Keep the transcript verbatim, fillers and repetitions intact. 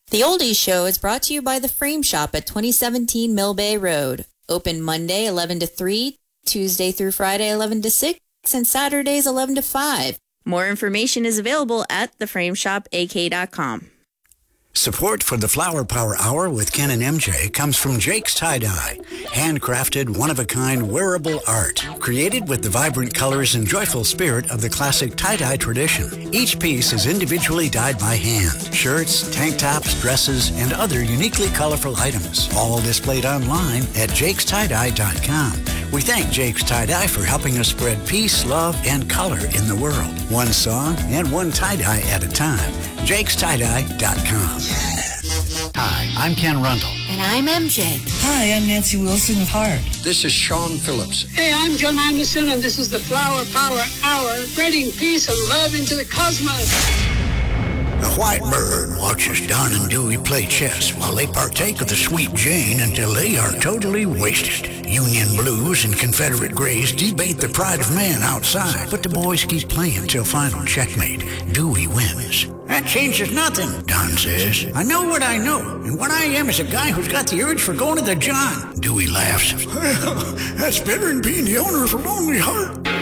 The Oldies Show is brought to you by The Frame Shop at twenty seventeen Mill Bay Road. Open Monday eleven to three, Tuesday through Friday eleven to six, and Saturdays eleven to five. More information is available at the frame shop a k dot com. Support for the Flower Power Hour with Ken and M J comes from Jake's Tie-Dye. Handcrafted, one-of-a-kind wearable art. Created with the vibrant colors and joyful spirit of the classic tie-dye tradition. Each piece is individually dyed by hand. Shirts, tank tops, dresses, and other uniquely colorful items. All displayed online at jakes tie dye dot com. We thank Jake's Tie-Dye for helping us spread peace, love, and color in the world. One song and one tie-dye at a time. jakes tie dye dot com. Hi, I'm Ken Rundle. And I'm M J. Hi, I'm Nancy Wilson of Heart. This is Sean Phillips. Hey, I'm John Anderson, and this is the Flower Power Hour, spreading peace and love into the cosmos. A white bird watches Don and Dewey play chess while they partake of the Sweet Jane until they are totally wasted. Union Blues and Confederate Greys debate the pride of man outside, but the boys keep playing till final checkmate. Dewey wins. That changes nothing, Don says. I know what I know, and what I am is a guy who's got the urge for going to the John. Dewey laughs. Well, that's better than being the owner of a lonely heart.